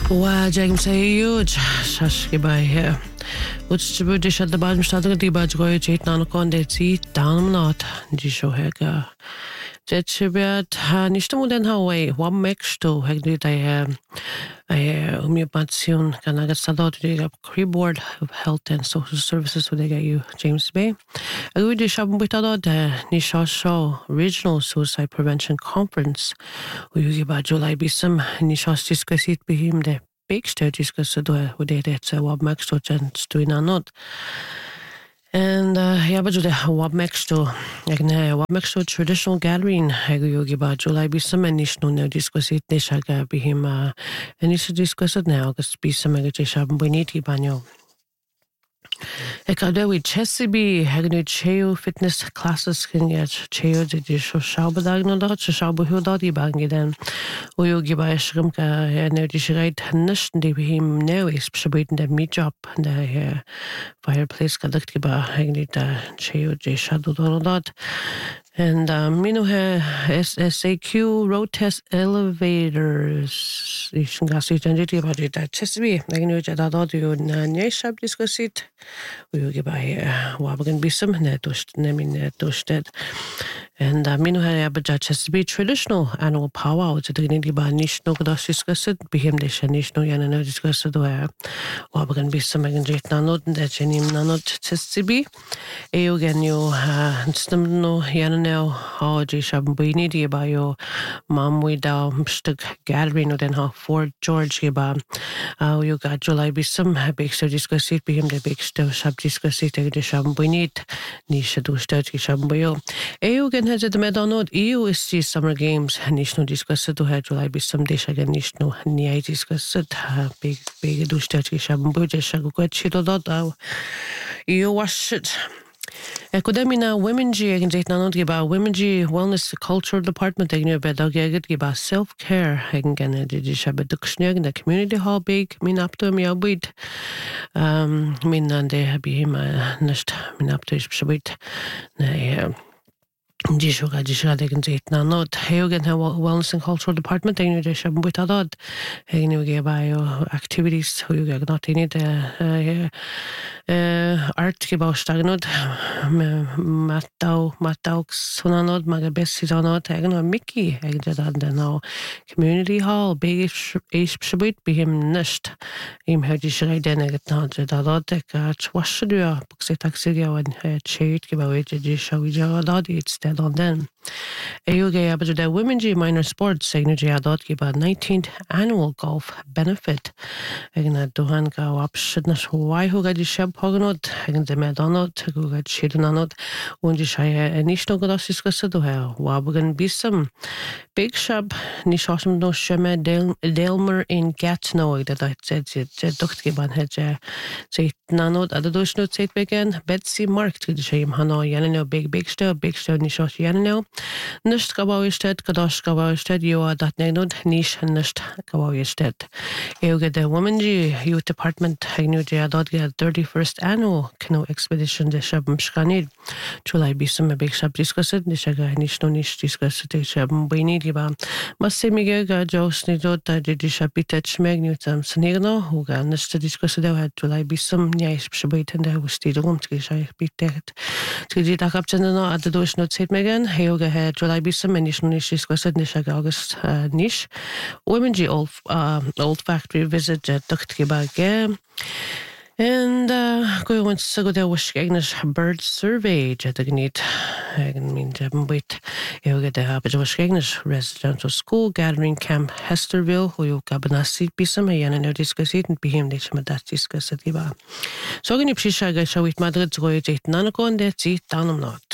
James huge Shashki by here. Which British at the bottom started the badge go to eat on the sea down not Jisho Hega. Jet Shibet Nishtamu den Hawaii, one makes to Hagrid I Umipation can I get started to the Cree Board of Health and Social Services with you, James Bay. I would the shop with the Nisha Show Regional Suicide Prevention Conference. We give a July Bissum Nisha's discuss it be him the big stages because with it what makes to chance to in a note. And but the what makes to what makes to traditional gathering you give a July Bissum and Nish no discuss it Nishaga be him and you should discuss it now because be some shop we need to banyo. Ekade we Chesapeake hagnu cheo fitness classes can get cheo de shabadag no dat shabu hudad ibangi den o give a shrimka no dishreit nicht de him no is beschbeten der meet job der fireplace kadak giba hagnu da cheo de shadu dat and minu SAQ road test elevators ich gas it and it about it Chesapeake hagnu jada dat you na shab discuss it we give by wabagan bisum net nemin dosted and minu ha abaja Chesapeake traditional annual powwow to the ba nish no godas discuss it be him de nish no yana no discuss it where wabagan bisum again jet nanot that chenim nanot Chesapeake eugen you stem no yana no how je shab bini di ba yo mam we da stuk gathering no den ha Fort George ba you got July bisum big so discuss it be him the big shab discuss it de shab bini nish do start ki shab boyo eugen has the medonod EUSC Summer Games nish no discuss it to have July bisum de shagan nish no ni discuss it big do start ki shab boyo je shagu ko chito dot you wash it Ekudemina Women G again date nanot giba Women G Wellness Culture Department again bedag giba self-care again de shabe dukshneg in the community hall big min up to me abit min ande habi him nicht min up to shabit na Jishoga again date nanot Heugen Wellness and Cultural Department again de shabe butadad again we bio activities who you got not in it art giba stagnod Matau sonanod magabesi sonanod again Mickey again the now community hall big shabit be him nicht im hadi shrei den not dadad ek wash do bukse taxi and chat giba we jishoga dad it's dead on then Euge aber the Women G Minor Sports signature dot giba 19th annual golf benefit again dohan ga abschidna why who got shab pognot again the medonot who got shidnanot und ich nicht noch das discuss do wabagan bisum big shab ni shosm no sheme Delmer in Gatineau that I said docht giban hedge say nanot at the doshnot say begin Betsy Mark to the shame hano yanno big show ni shosh yanno nicht gabawisted kadash gabawisted you are that nenod nish nicht gabawisted euge the Women G Youth Department hagnu je dot get 31st annual canoe expedition de shabm shkanid July bisum big shab discussed de shaga nish no nish discussed de shabm bini giba masemige ga josni dot de shabitach magnutam snigno who ga nicht discussed de July bisum nyais shabiten de wusti dum tgishay bitet tgidi takapchenno at the dosh not set megan heuge July bisum and nish discussed de shaga August nish Women G old factory visit docht giba ge and going to go there was English bird survey jetagnit I mean wait you get the was English residential school gathering camp Hesterville who you gabanasi bisum and no discuss it and be him they that discuss it giba so going to pshisha ga shawit Madrid go jet nanakon de down not